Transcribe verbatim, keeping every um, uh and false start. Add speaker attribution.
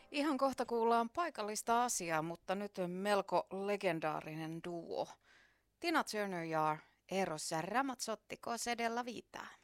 Speaker 1: Ihan kohta kuullaan paikallista asiaa, mutta nyt on melko legendaarinen duo. Tina Turner ja Eros Ramazzotti, Cose della Vita.